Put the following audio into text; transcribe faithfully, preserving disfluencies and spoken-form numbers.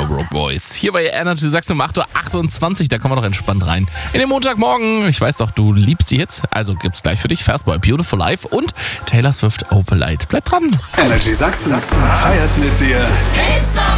Broke Boys. Hier bei Energy Sachsen um acht Uhr achtundzwanzig, da kommen wir noch entspannt rein. In den Montagmorgen, ich weiß doch, du liebst die Hits, also gibt's gleich für dich Fastboy, Beautiful Life und Taylor Swift, Opalite. Bleib dran. Energy Sachsen feiert mit dir. It's